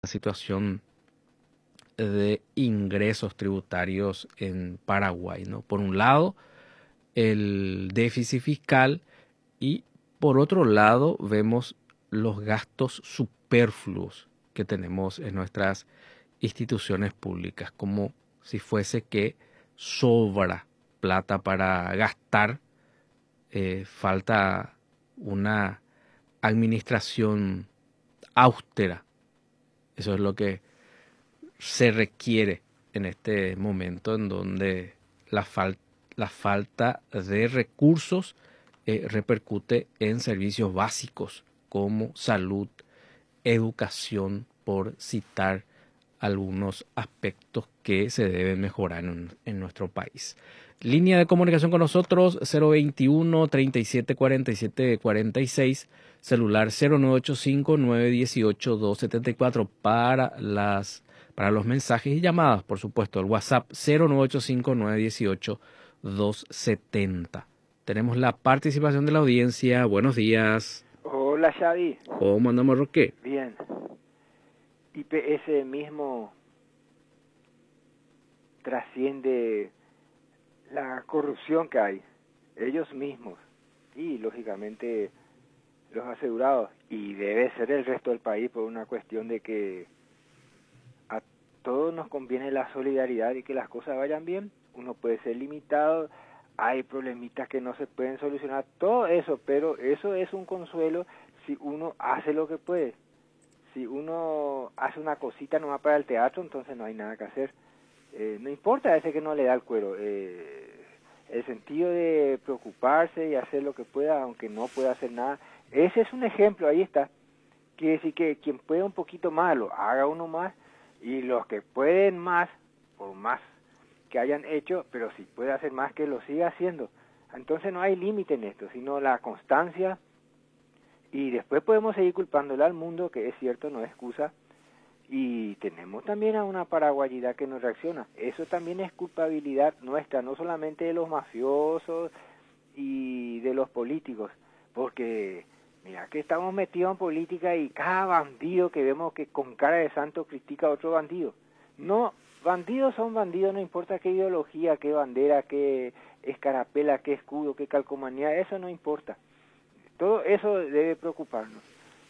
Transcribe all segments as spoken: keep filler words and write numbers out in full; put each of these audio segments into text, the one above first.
situación de ingresos tributarios en Paraguay, ¿no? Por un lado, el déficit fiscal y por otro lado vemos los gastos superfluos que tenemos en nuestras instituciones públicas, como si fuese que sobra plata para gastar, eh, falta una administración austera. Eso es lo que se requiere en este momento en donde la, fal la falta de recursos eh, repercute en servicios básicos como salud, educación, por citar algunos aspectos que se deben mejorar en, en nuestro país. Línea de comunicación con nosotros cero veintiuno, treinta y siete, cuarenta y siete, cuarenta y seis, celular cero nueve ocho cinco, nueve uno ocho, dos siete cuatro para las para los mensajes y llamadas, por supuesto, el WhatsApp cero nueve ocho cinco, nueve uno ocho, dos siete cero. Tenemos la participación de la audiencia. Buenos días. Hola, Xavi. ¿Cómo andamos, Roque? Bien. I P S mismo trasciende la corrupción que hay. Ellos mismos y, lógicamente, los asegurados. Y debe ser el resto del país por una cuestión de que a todos nos conviene la solidaridad y que las cosas vayan bien. Uno puede ser limitado, hay problemitas que no se pueden solucionar, todo eso, pero eso es un consuelo si uno hace lo que puede. Si uno hace una cosita nomás para el teatro, entonces no hay nada que hacer. Eh, no importa a ese que no le da el cuero. Eh, el sentido de preocuparse y hacer lo que pueda, aunque no pueda hacer nada, ese es un ejemplo, ahí está. Quiere decir que quien pueda un poquito más, lo haga uno más, y los que pueden más, por más que hayan hecho, pero si puede hacer más, que lo siga haciendo. Entonces no hay límite en esto, sino la constancia. Y después podemos seguir culpándole al mundo, que es cierto, no es excusa. Y tenemos también a una paraguayidad que no reacciona. Eso también es culpabilidad nuestra, no solamente de los mafiosos y de los políticos. Porque, mira, que estamos metidos en política y cada bandido que vemos que con cara de santo critica a otro bandido. No, bandidos son bandidos, no importa qué ideología, qué bandera, qué escarapela, qué escudo, qué calcomanía, eso no importa. Todo eso debe preocuparnos.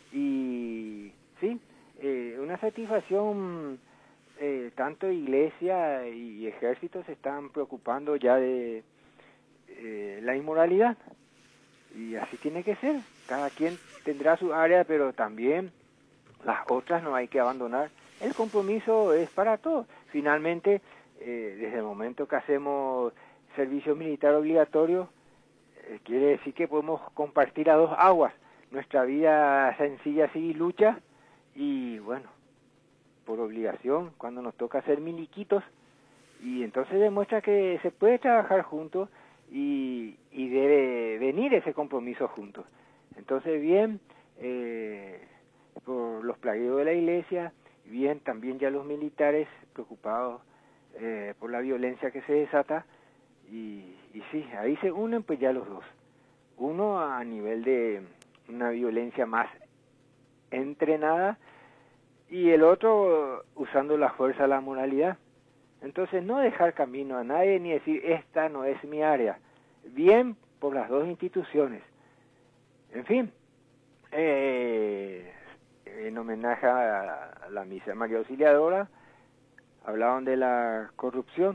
Y sí, eh, una satisfacción, eh, tanto iglesia y ejército se están preocupando ya de eh, la inmoralidad. Y así tiene que ser. Cada quien tendrá su área, pero también las otras no hay que abandonar. El compromiso es para todos. Finalmente, eh, desde el momento que hacemos servicio militar obligatorio, quiere decir que podemos compartir a dos aguas, nuestra vida sencilla sí lucha, y bueno, por obligación, cuando nos toca ser miliquitos, y entonces demuestra que se puede trabajar juntos y, y debe venir ese compromiso juntos. Entonces bien, eh, por los plagueos de la iglesia, bien también ya los militares preocupados eh, por la violencia que se desata. Y, y sí, ahí se unen pues ya los dos. Uno a nivel de una violencia más entrenada y el otro usando la fuerza, la moralidad. Entonces no dejar camino a nadie ni decir esta no es mi área. Bien por las dos instituciones. En fin, eh, en homenaje a la misa María Auxiliadora, hablaban de la corrupción.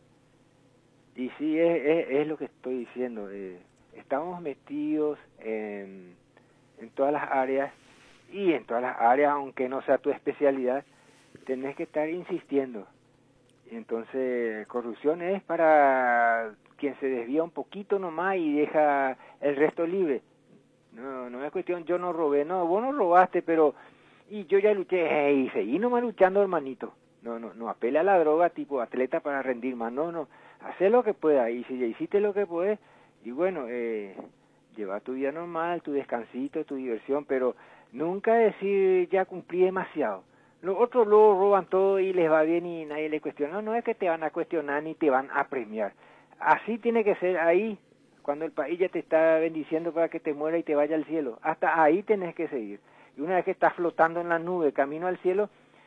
Y sí, es, es, es lo que estoy diciendo. Eh, estamos metidos en, en todas las áreas, y en todas las áreas, aunque no sea tu especialidad, tenés que estar insistiendo. Entonces, corrupción es para quien se desvía un poquito nomás y deja el resto libre. No, no es cuestión, yo no robé, no, vos no robaste, pero, y yo ya luché, y seguí nomás luchando, hermanito. No, no, no apela a la droga tipo atleta para rendir más, no, no. Haz lo que pueda, y si ya hiciste lo que puedes, y bueno, eh, lleva tu vida normal, tu descansito, tu diversión, pero nunca decir ya cumplí demasiado. Los otros luego roban todo y les va bien y nadie les cuestiona. No, no es que te van a cuestionar ni te van a premiar. Así tiene que ser ahí, cuando el país ya te está bendiciendo para que te muera y te vaya al cielo. Hasta ahí tenés que seguir. Y una vez que estás flotando en la nube, camino al cielo,